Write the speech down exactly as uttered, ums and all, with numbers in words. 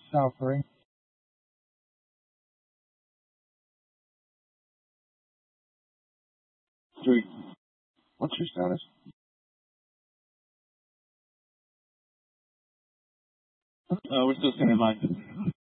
suffering. Three. What's your status? Uh, we're still standing by.